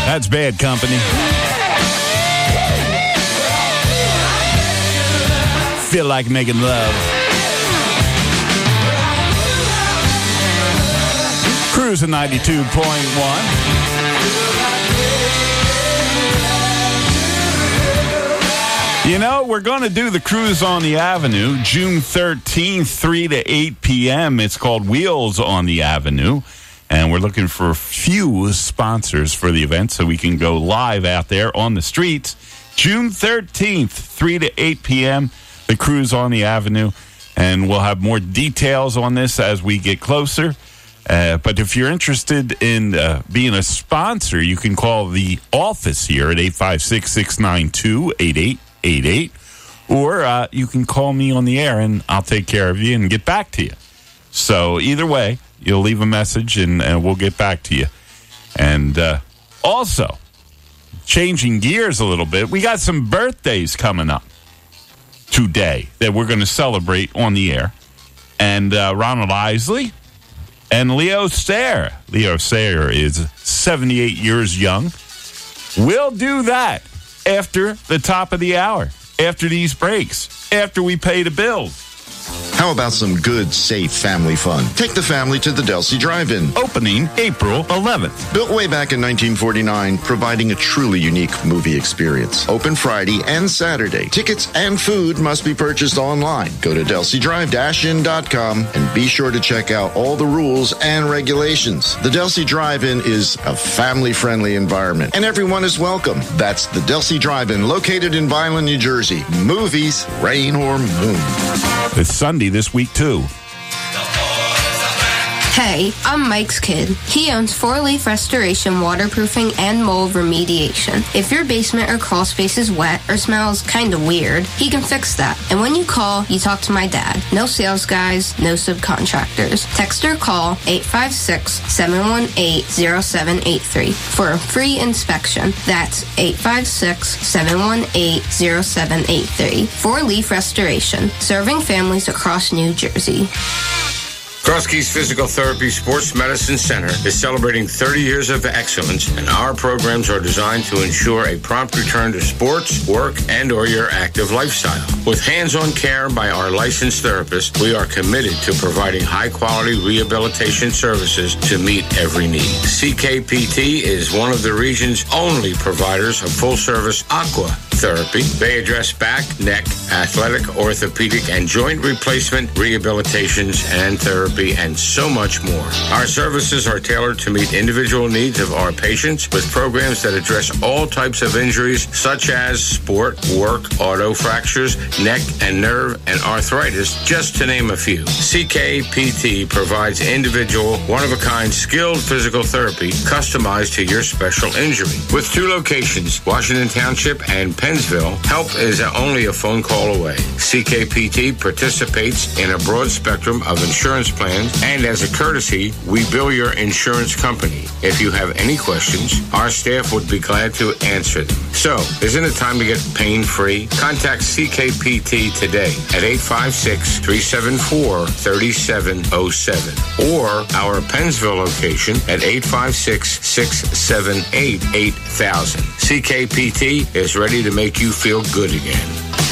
That's Bad Company. Feel like making love. Cruise at 92.1. You know, we're going to do the Cruise on the Avenue June 13th, 3 to 8 p.m. It's called Wheels on the Avenue. And we're looking for a few sponsors for the event so we can go live out there on the streets. June 13th, 3 to 8 p.m., the Cruise on the Avenue. And we'll have more details on this as we get closer. But if you're interested in being a sponsor, you can call the office here at 856-692-8888. Or you can call me on the air and I'll take care of you and get back to you. So either way, you'll leave a message and we'll get back to you. And also, changing gears a little bit, we got some birthdays coming up today that we're going to celebrate on the air. And Ronald Isley and Leo Sayer. Leo Sayer is 78 years young. We'll do that after the top of the hour, after these breaks, after we pay the bills. How about some good, safe family fun? Take the family to the Delsey Drive-In. Opening April 11th. Built way back in 1949, providing a truly unique movie experience. Open Friday and Saturday. Tickets and food must be purchased online. Go to DelseyDrive-In.com and be sure to check out all the rules and regulations. The Delsey Drive-In is a family-friendly environment, and everyone is welcome. That's the Delsey Drive-In, located in Vineland, New Jersey. Movies, rain or moon. It's Sunday this week, too. Hey, I'm Mike's kid. He owns 4-Leaf Restoration, waterproofing, and mold remediation. If your basement or crawl space is wet or smells kind of weird, he can fix that. And when you call, you talk to my dad. No sales guys, no subcontractors. Text or call 856-718-0783 for a free inspection. That's 856-718-0783. 4-Leaf Restoration, serving families across New Jersey. Cross Keys Physical Therapy Sports Medicine Center is celebrating 30 years of excellence, and our programs are designed to ensure a prompt return to sports, work, and or your active lifestyle. With hands-on care by our licensed therapists, we are committed to providing high-quality rehabilitation services to meet every need. CKPT is one of the region's only providers of full-service aqua therapy. They address back, neck, athletic, orthopedic, and joint replacement, rehabilitations, and therapy, and so much more. Our services are tailored to meet individual needs of our patients with programs that address all types of injuries such as sport, work, auto fractures, neck and nerve, and arthritis, just to name a few. CKPT provides individual, one-of-a-kind skilled physical therapy customized to your special injury. With 2 locations, Washington Township and Pennsville, help is only a phone call away. CKPT participates in a broad spectrum of insurance plans, and as a courtesy, we bill your insurance company. If you have any questions, our staff would be glad to answer them. So, isn't it time to get pain-free? Contact CKPT today at 856-374-3707 or our Pennsville location at 856-678-8000. CKPT is ready to make you feel good again.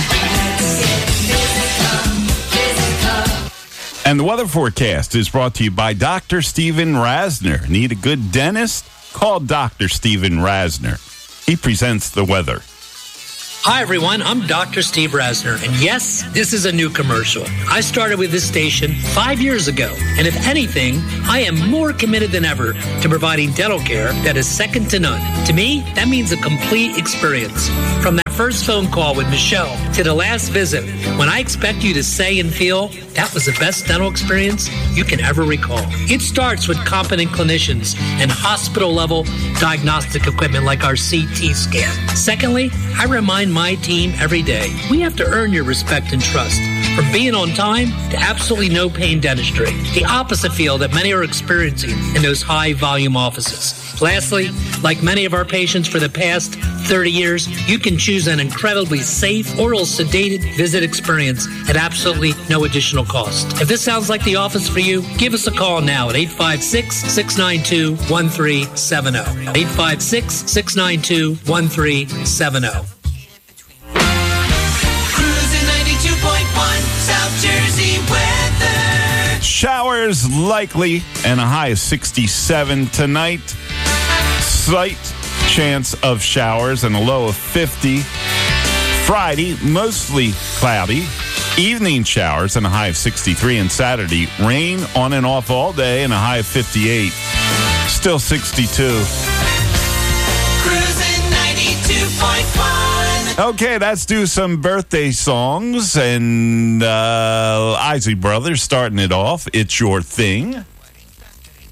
And the weather forecast is brought to you by Dr. Stephen Rasner. Need a good dentist? Call Dr. Stephen Rasner. He presents the weather. Hi, everyone. I'm Dr. Steve Rasner, and yes, this is a new commercial. I started with this station 5 years ago, and if anything, I am more committed than ever to providing dental care that is second to none. To me, that means a complete experience. From that first phone call with Michelle to the last visit, when I expect you to say and feel, that was the best dental experience you can ever recall. It starts with competent clinicians and hospital-level diagnostic equipment like our CT scan. Secondly, I remind my team every day, we have to earn your respect and trust. From being on time to absolutely no pain dentistry. The opposite feel that many are experiencing in those high volume offices. Lastly, like many of our patients for the past 30 years, you can choose an incredibly safe, oral sedated visit experience at absolutely no additional cost. If this sounds like the office for you, give us a call now at 856-692-1370. 856-692-1370. Cruising 92.1 South Jersey weather. Showers likely and a high of 67 tonight. Slight chance of showers and a low of 50. Friday, mostly cloudy. Evening showers and a high of 63. And Saturday, rain on and off all day and a high of 58. Still 62. Cruising 92.1. Okay, let's do some birthday songs. And Isley Brothers starting it off. It's Your Thing.